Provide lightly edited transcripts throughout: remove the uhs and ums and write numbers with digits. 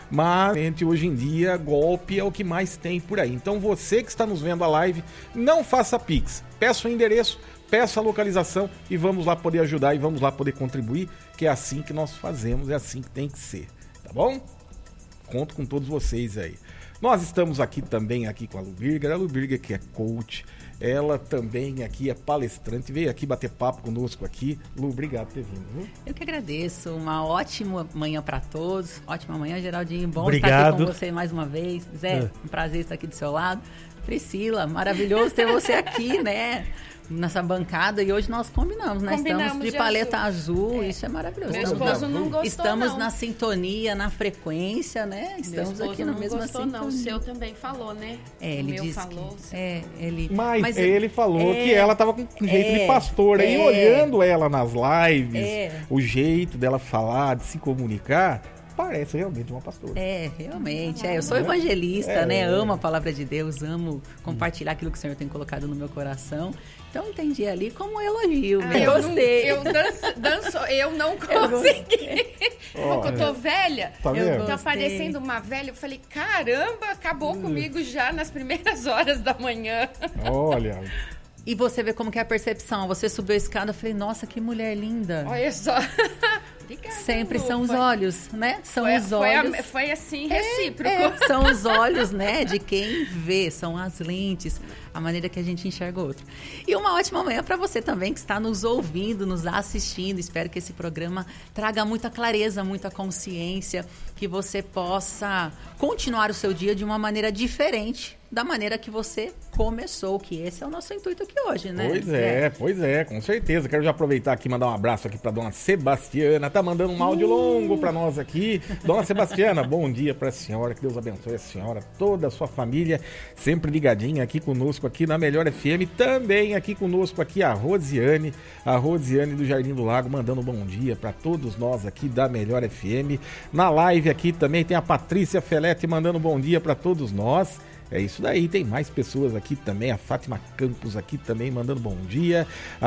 Mas hoje em dia, golpe é o que mais tem por aí. Então você que está nos vendo a live, não faça Pix. Peça o endereço, peça a localização e vamos lá poder ajudar e vamos lá poder contribuir, que é assim que nós fazemos, é assim que tem que ser. Tá bom? Conto com todos vocês aí. Nós estamos aqui também com a Lu Birger, que é coach. Ela também aqui é palestrante, veio aqui bater papo conosco aqui. Lu, obrigado por ter vindo. Viu? Eu que agradeço. Uma ótima manhã para todos. Ótima manhã, Geraldinho. Bom obrigado. Estar aqui com você mais uma vez. Zé, um prazer estar aqui do seu lado. Priscila, maravilhoso ter você aqui, né? Nessa bancada, e hoje nós combinamos, né? Estamos de paleta azul, isso é maravilhoso. Meu esposo não gostou, estamos não. Na sintonia, na frequência, né? Estamos aqui na mesma sintonia. Não, o seu também falou, né? Ele meu disse falou. Mas ele falou que ela tava com jeito de pastora. E olhando ela nas lives, o jeito dela falar, de se comunicar, parece realmente uma pastora. Realmente. Eu sou evangelista, né? Amo a palavra de Deus, amo compartilhar aquilo que o Senhor tem colocado no meu coração. Então, entendi ali como um elogio. Eu gostei. Eu não consegui. Porque eu tô velha. Tá vendo? Tá parecendo uma velha. Eu falei, caramba, acabou comigo já nas primeiras horas da manhã. Olha... E você vê como que é a percepção. Você subiu a escada, eu falei, nossa, que mulher linda. Olha só. Obrigada, sempre Lu. São os olhos, né? São os olhos. Foi assim, recíproco. São os olhos, né? De quem vê. São as lentes, a maneira que a gente enxerga o outro. E uma ótima manhã para você também, que está nos ouvindo, nos assistindo. Espero que esse programa traga muita clareza, muita consciência, que você possa continuar o seu dia de uma maneira diferente da maneira que você começou, que esse é o nosso intuito aqui hoje, né? Pois é, com certeza. Quero já aproveitar aqui e mandar um abraço aqui para dona Sebastiana, tá mandando um áudio longo para nós aqui. Dona Sebastiana, bom dia para a senhora, que Deus abençoe a senhora, toda a sua família, sempre ligadinha aqui conosco aqui na Melhor FM, também aqui conosco aqui a Rosiane do Jardim do Lago, mandando um bom dia para todos nós aqui da Melhor FM. Na live aqui também tem a Patrícia Felete mandando um bom dia para todos nós. É isso daí, tem mais pessoas aqui também, a Fátima Campos aqui também mandando bom dia.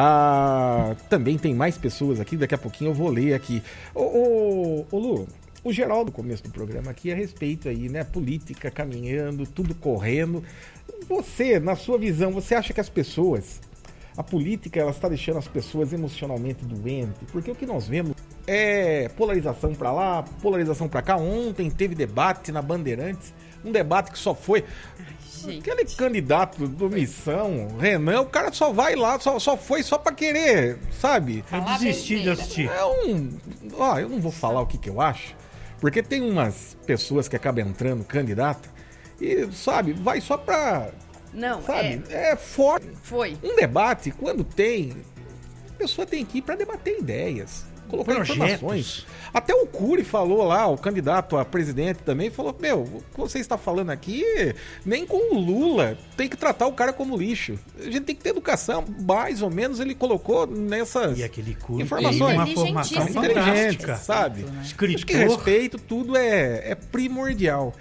Também tem mais pessoas aqui, daqui a pouquinho eu vou ler aqui. Ô Lu, o geral do começo do programa aqui a respeito aí, né, política caminhando, tudo correndo. Você, na sua visão, você acha que a política, ela está deixando as pessoas emocionalmente doentes? Porque o que nós vemos é polarização para lá, polarização para cá. Ontem teve debate na Bandeirantes, um debate que só foi... Aquele candidato do Missão, Renan, o cara só vai lá, só foi só pra querer, sabe? Eu desisti de assistir. Eu não vou falar o que eu acho, porque tem umas pessoas que acabam entrando candidato e, sabe, vai só pra... Não, sabe? Forte. Foi. Um debate, quando tem, a pessoa tem que ir pra debater ideias, colocar informações. Até o Cury falou lá, o candidato a presidente também, falou, o que você está falando aqui, nem com o Lula, tem que tratar o cara como lixo. A gente tem que ter educação, mais ou menos ele colocou nessas informações. Uma formação fantástica, sabe? Escritor. Acho que respeito, tudo é primordial.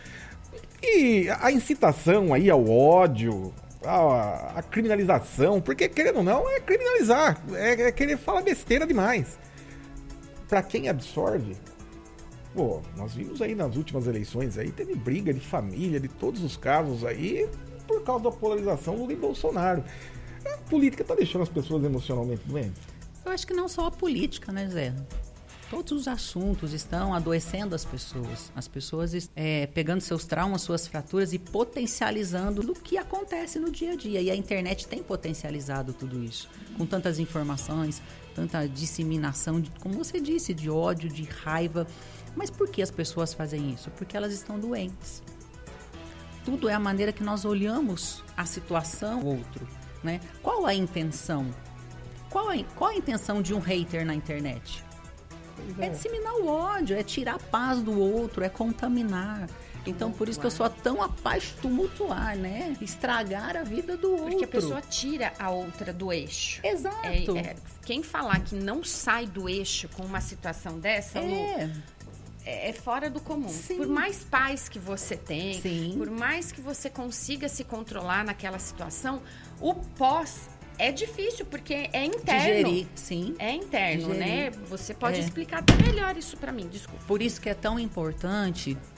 E a incitação aí ao ódio, a criminalização, porque querendo ou não, é criminalizar, é querer falar besteira demais. Pra quem absorve, nós vimos aí nas últimas eleições aí, teve briga de família, de todos os casos aí, por causa da polarização Lula e Bolsonaro. A política tá deixando as pessoas emocionalmente doentes? Eu acho que não só a política, né, Zé? Todos os assuntos estão adoecendo as pessoas. As pessoas pegando seus traumas, suas fraturas e potencializando o que acontece no dia a dia. E a internet tem potencializado tudo isso. Com tantas informações, tanta disseminação, como você disse, de ódio, de raiva. Mas por que as pessoas fazem isso? Porque elas estão doentes. Tudo é a maneira que nós olhamos a situação do outro, né? Qual a intenção? Qual a intenção de um hater na internet? É disseminar o ódio, é tirar a paz do outro, é contaminar. Então, por isso que eu sou tão tumultuar, né? Estragar a vida do outro. Porque a pessoa tira a outra do eixo. Exato. Quem falar que não sai do eixo com uma situação dessa, Lu, é fora do comum. Sim. Por mais paz que você tem, Sim. por mais que você consiga se controlar naquela situação, o pós é difícil, porque é interno. Digerir, sim. É interno, Digerir. né? Você pode explicar até melhor isso pra mim, desculpa. Por isso que é tão importante